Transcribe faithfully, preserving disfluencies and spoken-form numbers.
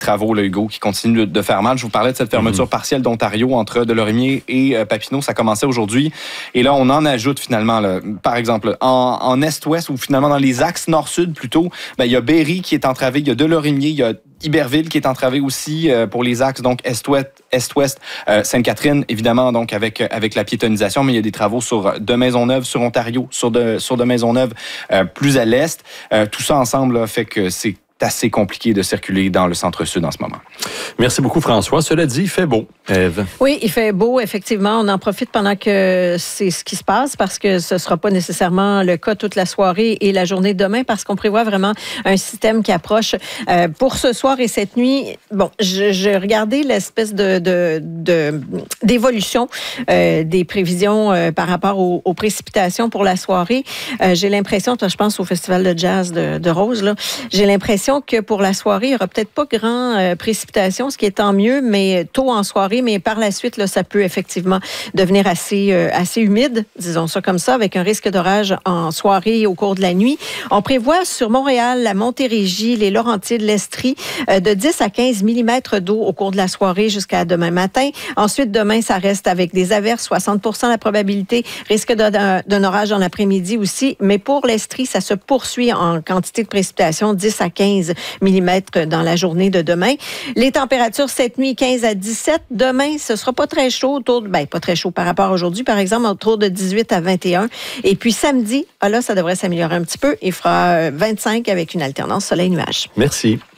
travaux, là, Hugo, qui continuent de faire mal. Je vous parlais de cette fermeture mm-hmm. partielle d'Ontario entre Delorimier et euh, Papineau. Ça commençait aujourd'hui. Et là, on en ajoute finalement, là, par exemple, en, en est-ouest ou finalement dans les axes nord-sud plutôt, ben, il y a Berry qui est entravé, il y a Delorimier, il y a Iberville qui est entravé aussi euh, pour les axes donc est-ouest, est-ouest, euh, Sainte-Catherine évidemment donc avec avec la piétonisation, mais il y a des travaux sur de Maisonneuve, sur Ontario, sur de sur de Maisonneuve euh, plus à l'est. Euh, tout ça ensemble là, fait que c'est assez compliqué de circuler dans le centre-sud en ce moment. Merci beaucoup, François. Cela dit, il fait beau, Ève. Oui, il fait beau, effectivement. On en profite pendant que c'est ce qui se passe parce que ce ne sera pas nécessairement le cas toute la soirée et la journée de demain parce qu'on prévoit vraiment un système qui approche euh, pour ce soir et cette nuit. Bon, je, je regardais l'espèce de, de, de d'évolution euh, des prévisions euh, par rapport aux, aux précipitations pour la soirée. Euh, j'ai l'impression, je pense au Festival de jazz de, de Rose, là, j'ai l'impression que pour la soirée, il n'y aura peut-être pas grand euh, précipitation, ce qui est tant mieux, mais tôt en soirée, mais par la suite, là, ça peut effectivement devenir assez, euh, assez humide, disons ça comme ça, avec un risque d'orage en soirée au cours de la nuit. On prévoit sur Montréal, la Montérégie, les Laurentides, l'Estrie, euh, de dix à quinze millimètres d'eau au cours de la soirée jusqu'à demain matin. Ensuite, demain, ça reste avec des averses, soixante pour cent la probabilité, risque d'un, d'un orage en l'après-midi aussi, mais pour l'Estrie, ça se poursuit en quantité de précipitation, dix à quinze millimètres dans la journée de demain. Les températures cette nuit, quinze à dix-sept. Demain, ce sera pas très chaud, autour de, ben, pas très chaud par rapport à aujourd'hui, par exemple, autour de dix-huit à vingt et un. Et puis samedi, ah là, ça devrait s'améliorer un petit peu. Il fera vingt-cinq avec une alternance soleil-nuage. Merci.